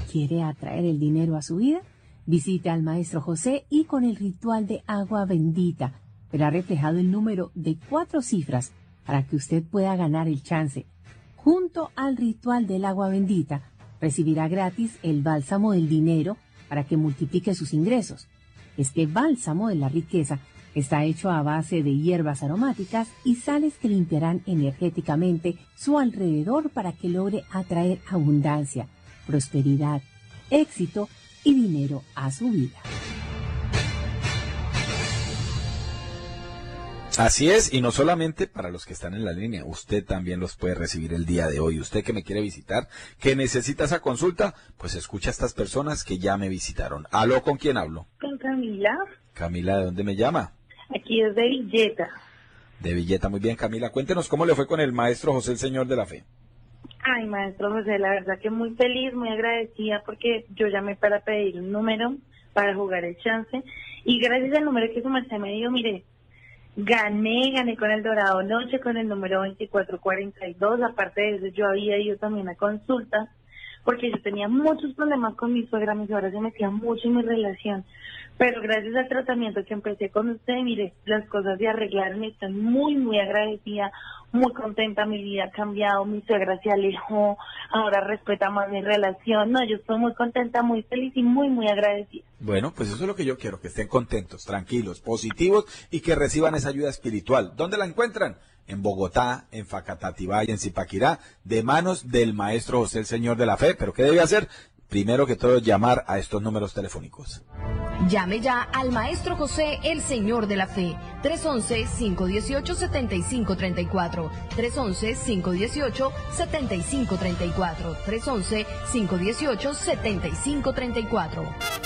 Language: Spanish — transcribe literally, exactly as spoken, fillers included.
¿Quiere atraer el dinero a su vida? Visite al Maestro José y con el ritual de agua bendita verá reflejado el número de cuatro cifras para que usted pueda ganar el chance. Junto al ritual del agua bendita, recibirá gratis el bálsamo del dinero para que multiplique sus ingresos. Este bálsamo de la riqueza está hecho a base de hierbas aromáticas y sales que limpiarán energéticamente su alrededor para que logre atraer abundancia, prosperidad, éxito y dinero a su vida. Así es, y no solamente para los que están en la línea, usted también los puede recibir el día de hoy. Usted que me quiere visitar, que necesita esa consulta, pues escucha a estas personas que ya me visitaron. ¿Aló, con quién hablo? Con Camila. Camila, ¿de dónde me llama? Aquí es de Villeta. De Villeta, muy bien, Camila. Cuéntenos cómo le fue con el Maestro José, el Señor de la Fe. Ay, Maestro José, la verdad que muy feliz, muy agradecida porque yo llamé para pedir un número para jugar el chance y gracias al número que su merced me dio, mire, gané, gané con el Dorado Noche, con el número veinticuatro cuarenta y dos, aparte de eso yo había ido también a consulta porque yo tenía muchos problemas con mi suegra, mi suegra se metía mucho en mi relación, pero gracias al tratamiento que empecé con usted, mire, las cosas se arreglaron y estoy muy, muy agradecida, muy contenta, mi vida ha cambiado, mi suegra se alejó, ahora respeta más mi relación, no, yo estoy muy contenta, muy feliz y muy, muy agradecida. Bueno, pues eso es lo que yo quiero, que estén contentos, tranquilos, positivos y que reciban esa ayuda espiritual. ¿Dónde la encuentran? En Bogotá, en Facatativá y en Zipaquirá, de manos del Maestro José, el Señor de la Fe. ¿Pero qué debe hacer? Primero que todo, llamar a estos números telefónicos. Llame ya al Maestro José, el Señor de la Fe, tres once, cinco dieciocho, setenta y cinco treinta y cuatro, tres once, cinco dieciocho, setenta y cinco treinta y cuatro, tres once, cinco dieciocho, setenta y cinco treinta y cuatro.